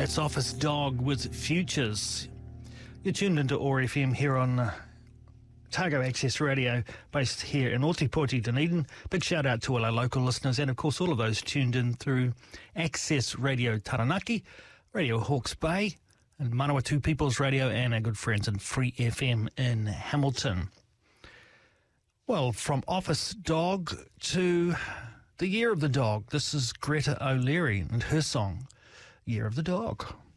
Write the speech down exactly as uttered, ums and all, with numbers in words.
It's Office Dog with Futures. You're tuned into O A R F M here on uh, Otago Access Radio, based here in Ōtepoti, Dunedin. Big shout out to all our local listeners and of course all of those tuned in through Access Radio Taranaki, Radio Hawke's Bay and Manawatu People's Radio and our good friends in Free F M in Hamilton. Well, from Office Dog to the Year of the Dog, this is Greta O'Leary and her song, Year of the Dog.